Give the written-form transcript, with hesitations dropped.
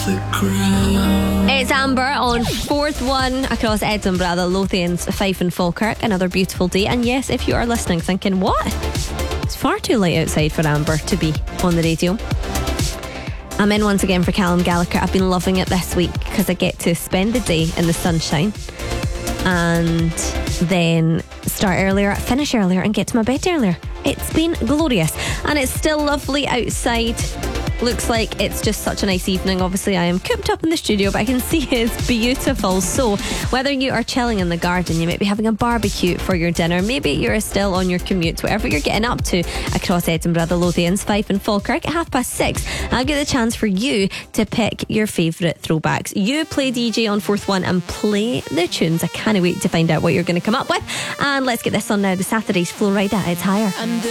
It's Amber on Fourth One across Edinburgh, the Lothians, Fife and Falkirk. Another beautiful day. And yes, if you are listening thinking, what? It's far too late outside for Amber to be on the radio. I'm in once again for Callum Gallagher. I've been loving it this week because I get to spend the day in the sunshine and then start earlier, finish earlier and get to my bed earlier. It's been glorious and it's still lovely outside. Looks like it's just such a nice evening. Obviously I am cooped up in the studio, but I can see it's beautiful. So whether you are chilling in the garden, you might be having a barbecue for your dinner, maybe you're still on your commute, whatever you're getting up to across Edinburgh, the Lothians, Fife and Falkirk, at 6:30 I'll get the chance for you to pick your favourite throwbacks. You play DJ on Fourth One and play the tunes. I can't wait to find out what you're going to come up with. And let's get this on now. The Saturdays Flow Rida. It's higher.